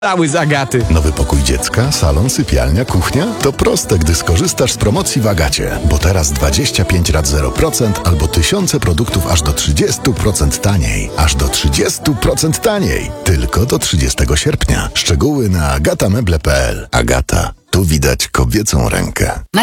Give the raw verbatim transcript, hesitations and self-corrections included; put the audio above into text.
Cały z Agaty. Nowy pokój dziecka, salon, sypialnia, kuchnia? To proste, gdy skorzystasz z promocji w Agacie. Bo teraz dwadzieścia pięć rat zero procent albo tysiące produktów aż do trzydzieści procent taniej. Aż do trzydzieści procent taniej. Tylko do trzydziestego sierpnia. Szczegóły na agata meble kropka p l. Agata. Tu widać kobiecą rękę.